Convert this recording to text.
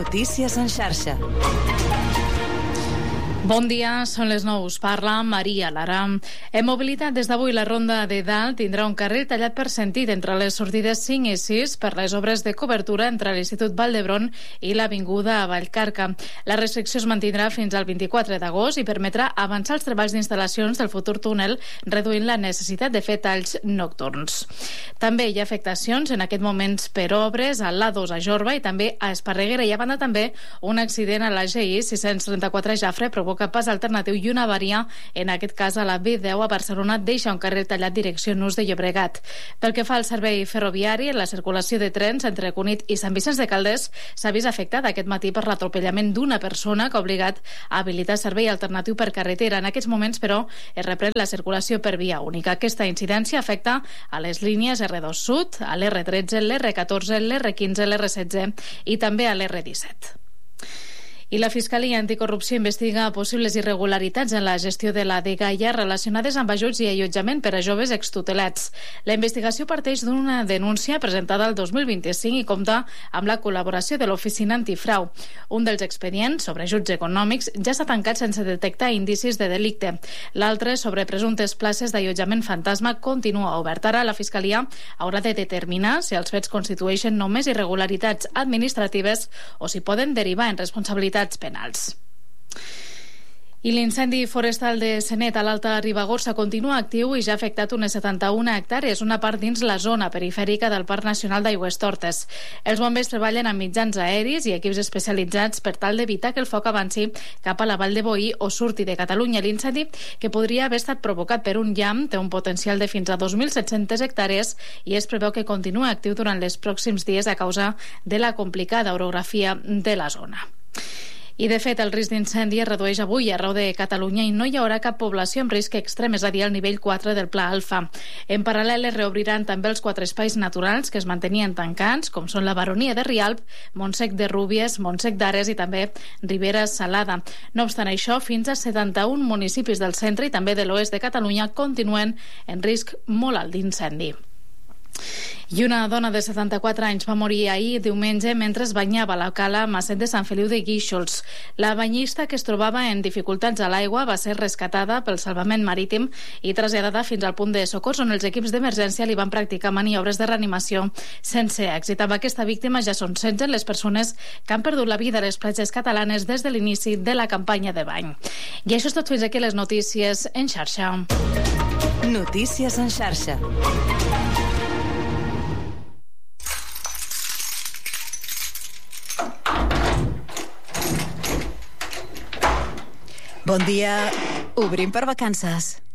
Notícies en xarxa. Bon dia, són les 9. Us parla Maria Lara. En mobilitat, des d'avui la Ronda de Dalt tindrà un carril tallat per sentit entre les sortides 5 i 6 per les obres de cobertura entre l'Institut Vall d'Hebron i l'Avinguda a Vallcarca. La restricció es mantindrà fins al 24 d'agost i permetrà avançar els treballs d'instal·lacions del futur túnel, reduint la necessitat de fer talls nocturns. També hi ha afectacions en aquest moment per obres a l'A2 a Jorba i també a Esparreguera. I a banda també un accident a la GI 634 Jafre provoca pas alternatiu i una avaria, en aquest cas a la B10 a Barcelona, deixa un carril tallat direcció Nus de Llobregat. Pel que fa al servei ferroviari, la circulació de trens entre Cunit i Sant Vicenç de Calders s'ha vist afectada aquest matí per l'atropellament d'una persona que ha obligat a habilitar servei alternatiu per carretera. En aquests moments, però, es reprèn la circulació per via única. Aquesta incidència afecta a les línies R2 Sud, a l'R13, l'R14, l'R15, l'R16 i també a l'R17. I la Fiscalia Anticorrupció investiga possibles irregularitats en la gestió de la dgaia relacionades amb ajuts i allotjament per a joves extutelats. La investigació parteix d'una denúncia presentada el 2025 i compta amb la col·laboració de l'Oficina Antifrau. Un dels expedients sobre ajuts econòmics ja s'ha tancat sense detectar indicis de delicte. L'altre, sobre presumptes places d'allotjament fantasma, continua obert. Ara la Fiscalia haurà de determinar si els fets constitueixen només irregularitats administratives o si poden derivar en responsabilitats penals. I l'incendi forestal de Senet a l'Alta Ribagorça continua actiu i ja ha afectat unes 71 hectàrees, una part dins la zona perifèrica del Parc Nacional d'Aigüestortes. Els bombers treballen amb mitjans aeris i equips especialitzats per tal d'evitar que el foc avanci cap a la Vall de Boí o surti de Catalunya. L'incendi, que podria haver estat provocat per un llamp, té un potencial de fins a 2.700 hectàrees i es preveu que continuï actiu durant els pròxims dies a causa de la complicada orografia de la zona. I, de fet, el risc d'incendi es redueix avui arreu de Catalunya i no hi haurà cap població amb risc extrem, és a dir, al nivell 4 del Pla Alfa. En paral·lel, es reobriran també els 4 espais naturals que es mantenien tancats, com són la Baronia de Rialp, Montsec de Rúbies, Montsec d'Ares i també Ribera Salada. No obstant això, fins a 71 municipis del centre i també de l'oest de Catalunya continuen en risc molt alt d'incendi. I una dona de 74 anys va morir ahir diumenge mentre es banyava a la cala Maset de Sant Feliu de Guíxols. La banyista, que es trobava en dificultats a l'aigua, va ser rescatada pel salvament marítim i traslladada fins al punt de socors, on els equips d'emergència li van practicar maniobres de reanimació sense èxit. Amb aquesta víctima ja són 16 les persones que han perdut la vida a les platges catalanes des de l'inici de la campanya de bany. I això és tot, fins aquí les notícies en xarxa. Notícies en xarxa. Bon dia. Obrim per vacances.